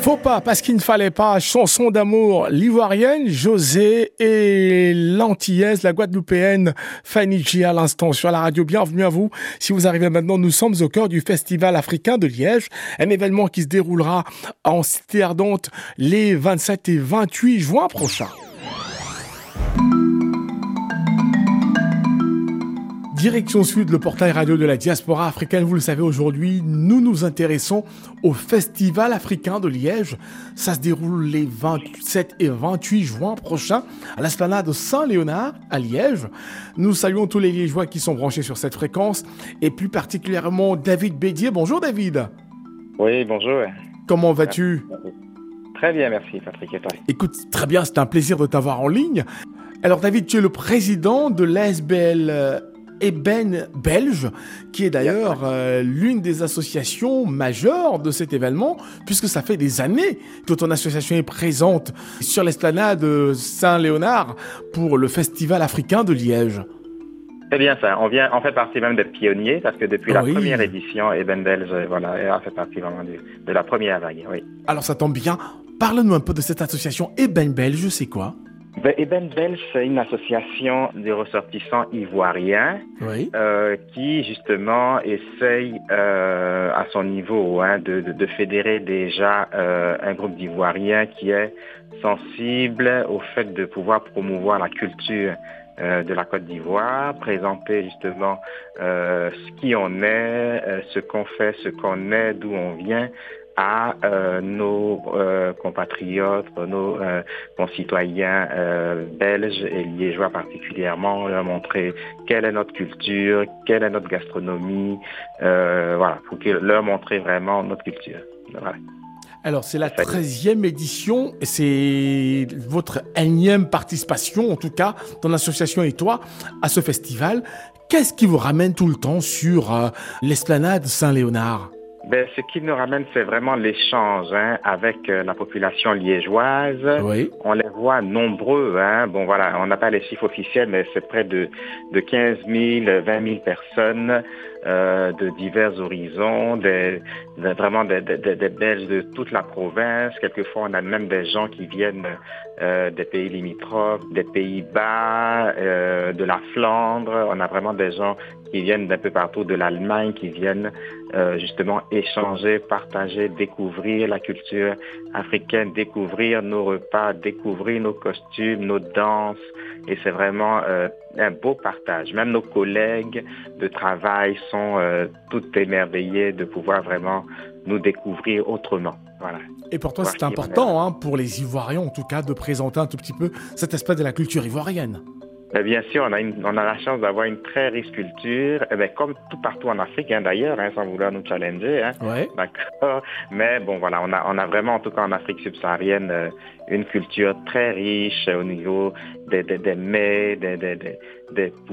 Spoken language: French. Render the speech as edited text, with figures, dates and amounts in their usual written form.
Faut pas, parce qu'il ne fallait pas, chanson d'amour l'ivoirienne, José et l'antillaise, la guadeloupéenne Fanny G à l'instant sur la radio. Bienvenue à vous. Si vous arrivez maintenant, nous sommes au cœur du Festival africain de Liège, un événement qui se déroulera en Cité Ardente les 27 et 28 juin prochains. Direction Sud, le portail radio de la diaspora africaine. Vous le savez, aujourd'hui, nous nous intéressons au Festival africain de Liège. Ça se déroule les 27 et 28 juin prochains à l'esplanade Saint-Léonard à Liège. Nous saluons tous les Liégeois qui sont branchés sur cette fréquence et plus particulièrement David Bédier. Bonjour David. Oui, bonjour. Comment vas-tu ? Très bien, merci Patrick. Et toi ? Écoute, très bien, c'est un plaisir de t'avoir en ligne. Alors David, tu es le président de l'ASBL Eben Belge, qui est d'ailleurs l'une des associations majeures de cet événement, puisque ça fait des années que ton association est présente sur l'esplanade Saint-Léonard pour le Festival africain de Liège. C'est bien ça, on fait partie même des pionniers, parce que depuis la première édition, Eben Belge, a fait partie vraiment de la première vague, oui. Alors ça tombe bien, parle-nous un peu de cette association Eben Belge, c'est quoi ? Eben Belge, c'est une association de ressortissants ivoiriens qui justement essaye à son niveau de fédérer déjà un groupe d'Ivoiriens qui est sensible au fait de pouvoir promouvoir la culture de la Côte d'Ivoire, présenter justement ce qui on est, ce qu'on fait, ce qu'on est, d'où on vient, à nos compatriotes, nos concitoyens belges et liégeois particulièrement, leur montrer quelle est notre culture, quelle est notre gastronomie, pour leur montrer vraiment notre culture. Voilà. Alors, c'est la 13e édition, c'est votre énième participation, en tout cas, ton association et toi, à ce festival. Qu'est-ce qui vous ramène tout le temps sur l'esplanade Saint-Léonard ? Ce qui nous ramène, c'est vraiment l'échange avec la population liégeoise. Oui. On les voit nombreux. On n'a pas les chiffres officiels, mais c'est près de 15 000, 20 000 personnes de divers horizons, vraiment des Belges de toute la province. Quelquefois, on a même des gens qui viennent des pays limitrophes, des Pays-Bas, de la Flandre. On a vraiment des gens qui viennent d'un peu partout, de l'Allemagne, qui viennent justement échanger, partager, découvrir la culture africaine, découvrir nos repas, découvrir nos costumes, nos danses. Et c'est vraiment un beau partage. Même nos collègues de travail sont tout émerveillés de pouvoir vraiment nous découvrir autrement. Voilà. Et pour toi, c'est important, pour les Ivoiriens en tout cas, de présenter un tout petit peu cet aspect de la culture ivoirienne. Bien sûr, on a la chance d'avoir une très riche culture, comme tout partout en Afrique d'ailleurs, sans vouloir nous challenger. D'accord. Mais on a vraiment, en tout cas en Afrique subsaharienne, une culture très riche au niveau des mets, des